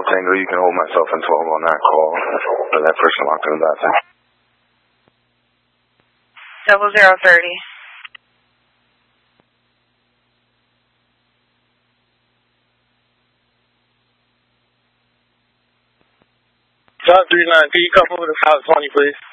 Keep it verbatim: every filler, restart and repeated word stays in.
Tango, you can hold myself in twelve on that call. But that person locked in the bathroom. Double zero thirty. John three nine, can you come over to five twenty, please?